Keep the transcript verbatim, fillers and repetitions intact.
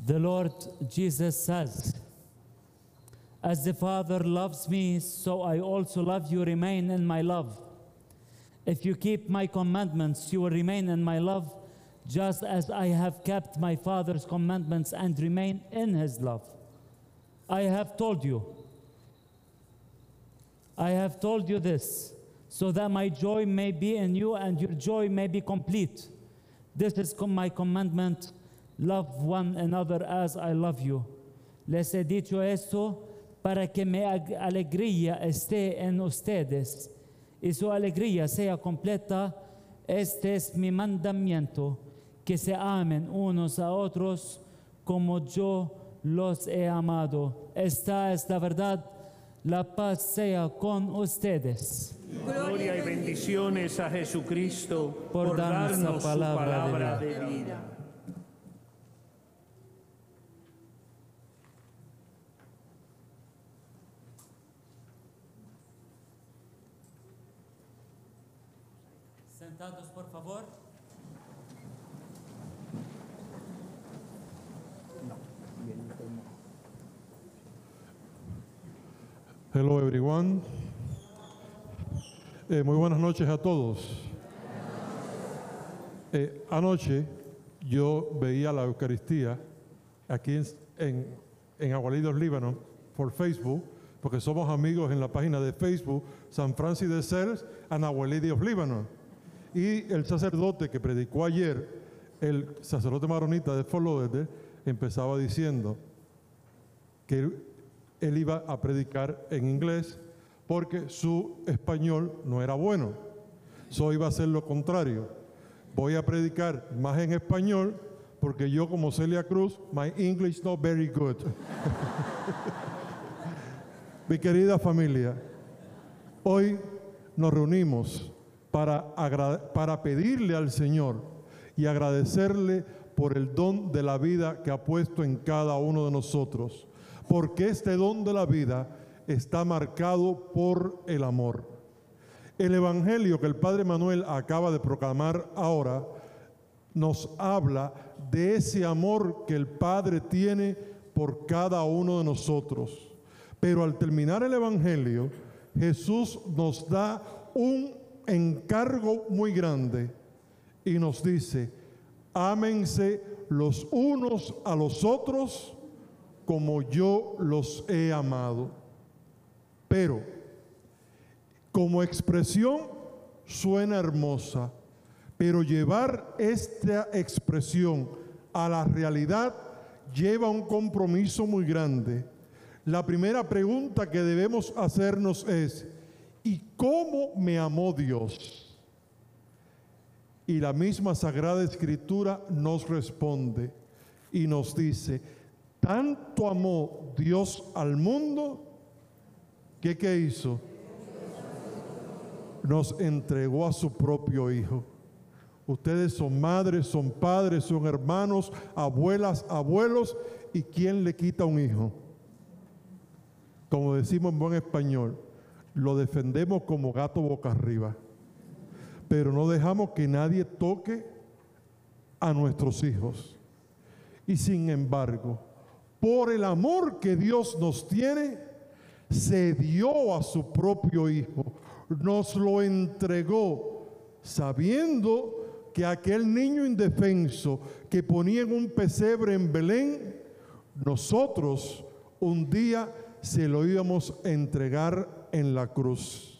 The Lord Jesus says, as the Father loves me, so I also love you. Remain in my love. If you keep my commandments, you will remain in my love, just as I have kept my Father's commandments and remain in his love. I have told you, I have told you this, so that my joy may be in you and your joy may be complete. This is my commandment, love one another as I love you. Les he dicho esto para que mi alegría esté en ustedes y su alegría sea completa. Este es mi mandamiento, que se amen unos a otros como yo los he amado. Esta es la verdad. La paz sea con ustedes. Gloria y bendiciones a Jesucristo por por darnos darnos la su palabra palabra de de vida. Sentados, por favor. Hello everyone. Eh, muy buenas noches a todos. Eh, anoche yo veía la Eucaristía aquí en, en, en Agualidos, Líbano, por Facebook, porque somos amigos en la página de Facebook, San Francis de Sales and Agualidos, Líbano. Y el sacerdote que predicó ayer, el sacerdote maronita de Fort Lauderdale, empezaba diciendo que él, él iba a predicar en inglés porque su español no era bueno. So iba a hacer lo contrario. Voy a predicar más en español porque yo, como Celia Cruz, my English not very good. Mi querida familia, hoy nos reunimos para, para pedirle al Señor y agradecerle por el don de la vida que ha puesto en cada uno de nosotros, porque este don de la vida está marcado por el amor. El Evangelio que el Padre Manuel acaba de proclamar ahora nos habla de ese amor que el Padre tiene por cada uno de nosotros. Pero al terminar el Evangelio, Jesús nos da un encargo muy grande y nos dice: ámense los unos a los otros como yo los he amado. Pero como expresión suena hermosa, pero llevar esta expresión a la realidad lleva un compromiso muy grande. La primera pregunta que debemos hacernos es: ¿y cómo me amó Dios? Y la misma Sagrada Escritura nos responde y nos dice: tanto amó Dios al mundo que ¿qué hizo? Nos entregó a su propio Hijo. Ustedes son madres, son padres, son hermanos, abuelas, abuelos, ¿y quién le quita un hijo? Como decimos en buen español, lo defendemos como gato boca arriba, pero no dejamos que nadie toque a nuestros hijos. Y sin embargo, por el amor que Dios nos tiene, se dio a su propio Hijo, nos lo entregó, sabiendo que aquel niño indefenso que ponía en un pesebre en Belén, nosotros un día se lo íbamos a entregar en la cruz.